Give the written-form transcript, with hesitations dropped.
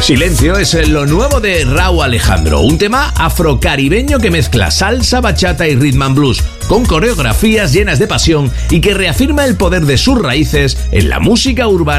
Silencio es lo nuevo de Rauw Alejandro, un tema afrocaribeño que mezcla salsa, bachata y rhythm and blues, con coreografías llenas de pasión y que reafirma el poder de sus raíces en la música urbana